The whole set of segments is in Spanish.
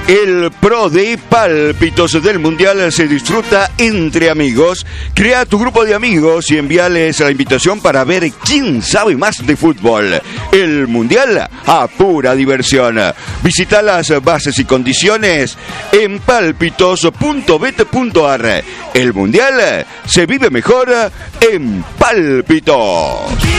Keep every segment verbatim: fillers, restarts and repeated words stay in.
El Pro de Pálpitos del Mundial se disfruta entre amigos. Crea tu grupo de amigos y envíales la invitación para ver quién sabe más de fútbol. El Mundial a pura diversión. Visita las bases y condiciones en pálpitos punto bet punto ar. El Mundial se vive mejor en Pálpitos.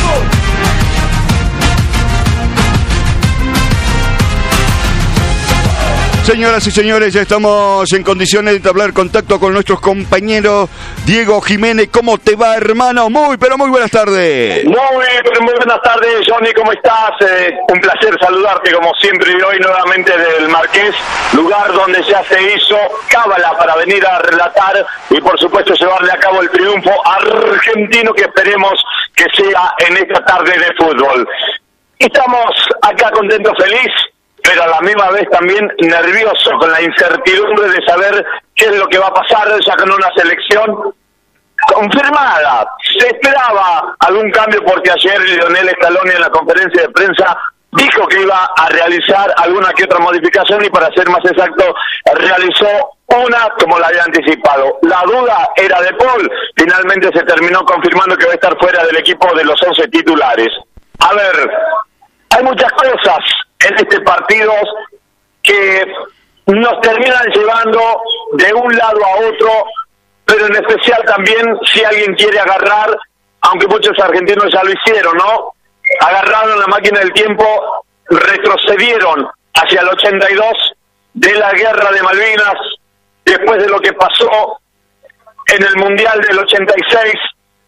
Señoras y señores, ya estamos en condiciones de entablar contacto con nuestros compañeros. Diego Jiménez, ¿cómo te va, hermano? Muy, pero muy buenas tardes. Muy, pero muy buenas tardes, Johnny, ¿cómo estás? Eh, un placer saludarte, como siempre, y hoy nuevamente del Marqués, lugar donde ya se hizo cábala para venir a relatar y, por supuesto, llevarle a cabo el triunfo argentino que esperemos que sea en esta tarde de fútbol. Estamos acá contentos, feliz, pero a la misma vez también nervioso con la incertidumbre de saber qué es lo que va a pasar ya con una selección confirmada. Se esperaba algún cambio porque ayer Lionel Scaloni en la conferencia de prensa dijo que iba a realizar alguna que otra modificación y, para ser más exacto, realizó una como la había anticipado. La duda era de Paul, finalmente se terminó confirmando que va a estar fuera del equipo de los once titulares. A ver, hay muchas cosas en este partido que nos terminan llevando de un lado a otro, pero en especial también si alguien quiere agarrar, aunque muchos argentinos ya lo hicieron, ¿no? Agarraron la máquina del tiempo, retrocedieron hacia el ochenta y dos de la guerra de Malvinas, después de lo que pasó en el Mundial del ochenta y seis,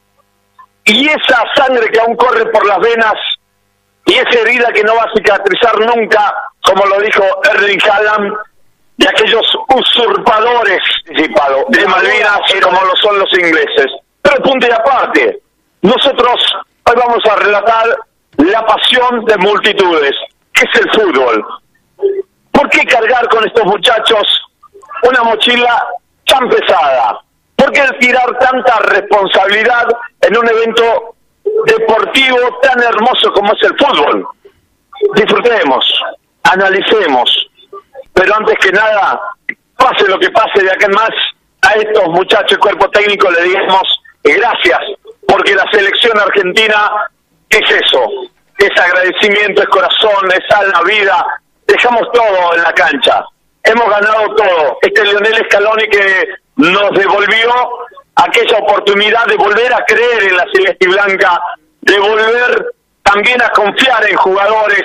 y esa sangre que aún corre por las venas, y esa herida que no va a cicatrizar nunca, como lo dijo Erling Haaland, de aquellos usurpadores de Malvinas, como lo son los ingleses. Pero punto y aparte, nosotros hoy vamos a relatar la pasión de multitudes, que es el fútbol. ¿Por qué cargar con estos muchachos una mochila tan pesada? ¿Por qué tirar tanta responsabilidad en un evento deportivo tan hermoso como es el fútbol? Disfrutemos, analicemos, pero antes que nada, pase lo que pase de acá en más, a estos muchachos, cuerpo técnico, le digamos gracias, porque la selección argentina es eso, es agradecimiento, es corazón, es alma, vida, dejamos todo en la cancha, hemos ganado todo. Este Lionel Scaloni que nos devolvió aquella oportunidad de volver a creer en la celeste y blanca, de volver también a confiar en jugadores,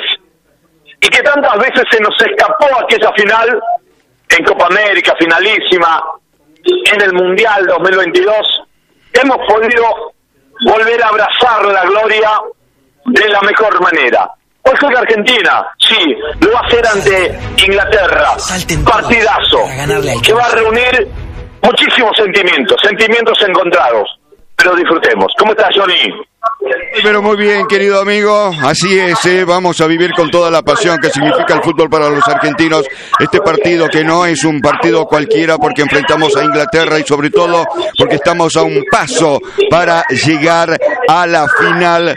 y que tantas veces se nos escapó aquella final en Copa América, finalísima, en el Mundial dos mil veintidós, hemos podido volver a abrazar la gloria de la mejor manera. Hoy juega Argentina, sí, lo va a hacer ante Inglaterra, partidazo, que va a reunir muchísimos sentimientos, sentimientos encontrados, pero disfrutemos. ¿Cómo estás, Johnny? Pero muy bien, querido amigo, así es, ¿eh? Vamos a vivir con toda la pasión que significa el fútbol para los argentinos. Este partido que no es un partido cualquiera, porque enfrentamos a Inglaterra y sobre todo porque estamos a un paso para llegar a la final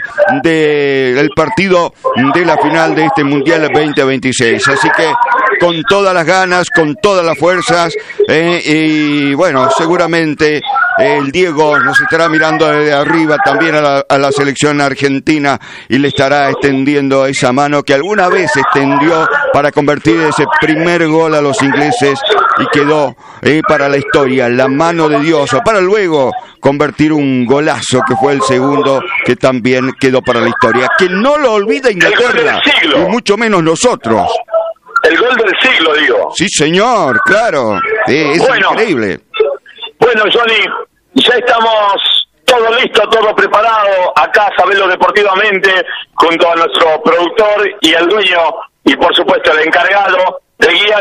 del partido de la final de este Mundial veinte veintiséis. Así que con todas las ganas, con todas las fuerzas, eh, y bueno, seguramente el Diego nos estará mirando desde arriba también a la, a la selección argentina y le estará extendiendo esa mano que alguna vez extendió para convertir ese primer gol a los ingleses y quedó eh, para la historia, la mano de Dios, para luego convertir un golazo que fue el segundo, que también quedó para la historia. Que no lo olvida Inglaterra, y mucho menos nosotros. El gol del siglo, digo. Sí, señor, claro. Eh, es bueno, increíble. Bueno, Johnny, ya estamos todo listo, todo preparado acá, Sabelo Deportivamente, junto a nuestro productor y el dueño, y por supuesto el encargado de guiar